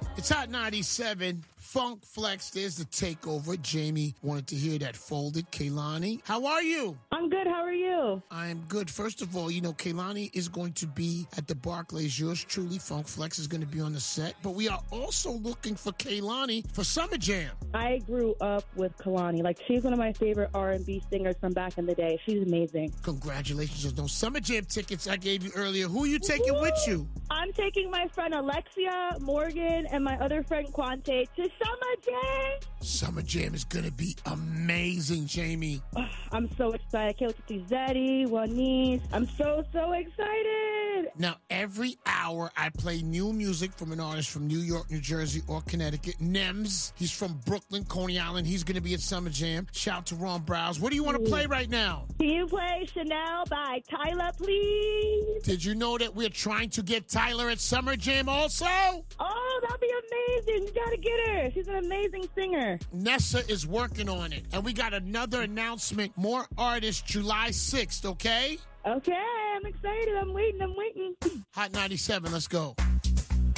It's Hot 97. Funk Flex, there's the takeover. Jamie wanted to hear that folded. Kehlani, how are you? I'm good. How are you? I'm good. First of all, you know, Kehlani is going to be at the Barclays. Yours truly, Funk Flex, is going to be on the set. But we are also looking for Kehlani for Summer Jam. I grew up with Kehlani. Like, she's one of my favorite R&B singers from back in the day. She's amazing. Congratulations on those Summer Jam tickets I gave you earlier. Who are you taking with you? I'm taking my friend Alexia, Morgan, and my other friend Quante to Summer Jam. Summer Jam is going to be amazing, Jamie. I'm so excited. I can't wait to see Zeddy, Juanice. I'm so excited. Now, every hour I play new music from an artist from New York, New Jersey, or Connecticut. Nems, he's from Brooklyn, Coney Island. He's going to be at Summer Jam. Shout out to Ron Browse. What do you want to play right now? Can you play Chanel by Tyler, please? Did you know that we're trying to get Tyler at Summer Jam also? Oh, that'd be amazing. You got to get her. She's an amazing singer. Nessa is working on it. And we got another announcement. More artists July 6th, okay? Okay, I'm excited. I'm waiting. Hot 97, let's go.